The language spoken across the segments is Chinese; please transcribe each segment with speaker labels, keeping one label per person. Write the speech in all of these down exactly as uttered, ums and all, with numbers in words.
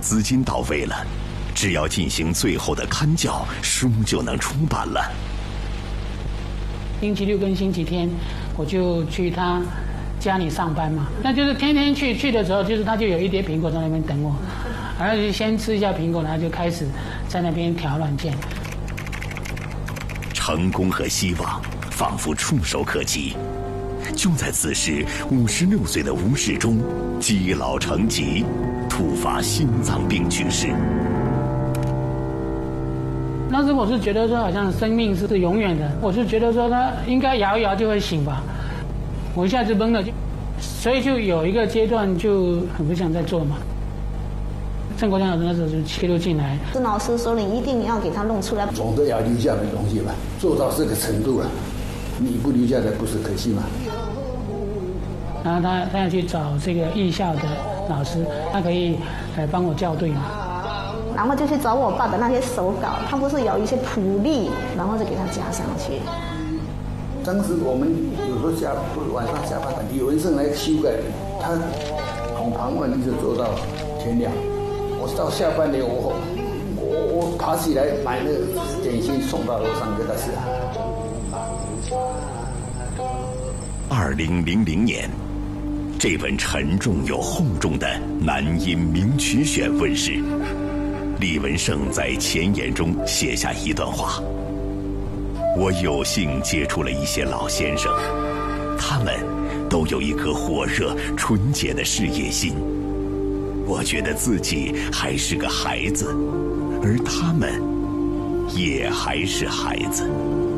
Speaker 1: 资金到位了，只要进行最后的刊校，书就能出版了。
Speaker 2: 星期六跟星期天，我就去他家里上班嘛，那就是天天去，去的时候就是他就有一叠苹果在那边等我，然后就先吃一下苹果，然后就开始在那边调软件。
Speaker 1: 成功和希望仿佛触手可及。就在此时，五十六岁的吴世忠积劳成疾，突发心脏病去世。
Speaker 2: 当时我是觉得说，好像生命是永远的，我是觉得说他应该摇一摇就会醒吧。我一下子懵了，就所以就有一个阶段就很不想再做嘛。郑国强老师那时候就切入进来，
Speaker 3: 郑老师说你一定要给他弄出来，
Speaker 4: 总得要留下点东西吧，做到这个程度了，你不留下来不是可惜吗？
Speaker 2: 然后他他要去找这个艺校的老师，他可以来帮我校对嘛。
Speaker 3: 然后就去找我爸的那些手稿，他不是有一些谱例，然后就给他加上去。
Speaker 4: 当时我们有时候下晚上下班，李文胜来修改，他从傍晚一直做到天亮。我到下半年，我我我爬起来买那个点心送到楼上给他吃。
Speaker 1: 二零零零年，这本沉重又厚重的《南音名曲选》问世。李文胜在前言中写下一段话：我有幸接触了一些老先生，他们都有一颗火热纯洁的事业心。我觉得自己还是个孩子，而他们也还是孩子。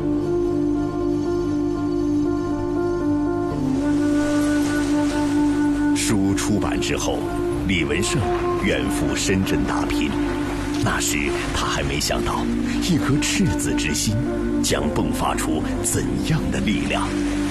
Speaker 1: 书出版之后，李文胜远赴深圳打拼。那时他还没想到，一颗赤子之心将迸发出怎样的力量。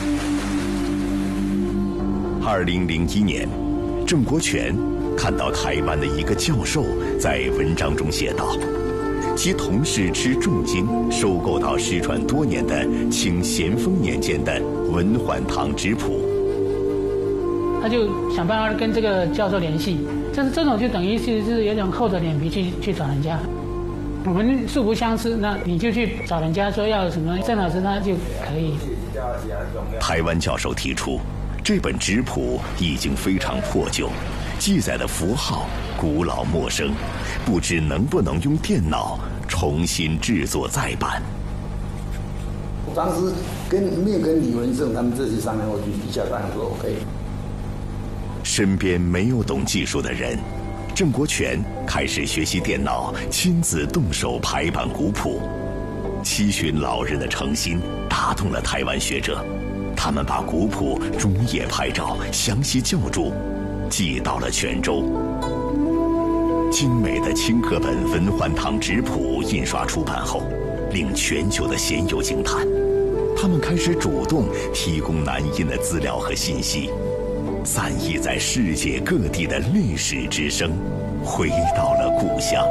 Speaker 1: 二零零一年，郑国权看到台湾的一个教授在文章中写道，其同事吃重金收购到失传多年的清咸丰年间的文环堂质谱。
Speaker 2: 他就想办法跟这个教授联系，就是这种就等于是是有点厚着脸皮去去找人家。我们素不相识，那你就去找人家说要什么，郑老师他就可以。
Speaker 1: 台湾教授提出，这本质谱已经非常破旧，记载的符号古老陌生，不知能不能用电脑重新制作再版。
Speaker 4: 当时跟没有跟李文胜他们这些商量，我就一下答应说 OK。
Speaker 1: 身边没有懂技术的人，郑国权开始学习电脑，亲自动手排版古谱。七旬老人的诚心打动了台湾学者，他们把古谱逐页拍照，详细校注，寄到了泉州。精美的轻刻本文环堂质谱印刷出版后，令全球的鲜友惊叹。他们开始主动提供南音的资料和信息，散溢在世界各地的历史之声回到了故乡。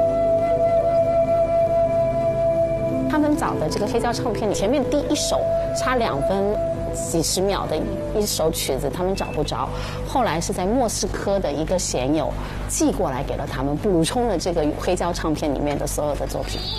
Speaker 5: 他们找的这个黑胶唱片里，前面第一首差两分几十秒的一首曲子，他们找不着。后来是在莫斯科的一个弦友寄过来给了他们，补充了这个黑胶唱片里面的所有的作品。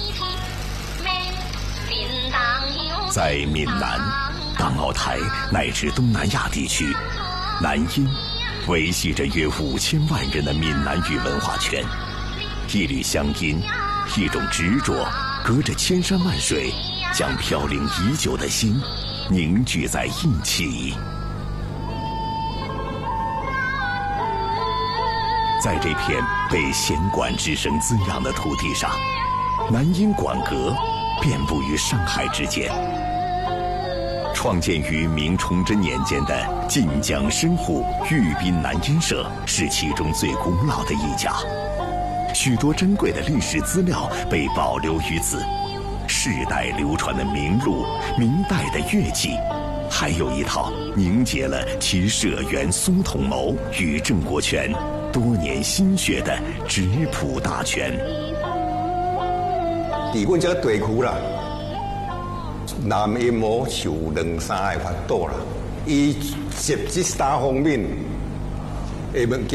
Speaker 1: 在闽南、港澳台乃至东南亚地区，南音维系着约五千万人的闽南语文化圈。一缕乡音，一种执着，隔着千山万水，将飘零已久的心凝聚在一起。在这片被弦管之声滋养的土地上，南音管阁遍布于山海之间。创建于明崇祯年间的晋江深户玉斌南音社是其中最古老的一家，许多珍贵的历史资料被保留于此，世代流传的名录、明代的乐器，还有一套凝结了其社员苏统谋与郑国权多年心血的质谱大全。
Speaker 6: 伫阮这个地区啦，南音无受两三个法度啦，伊涉这三方面的物件。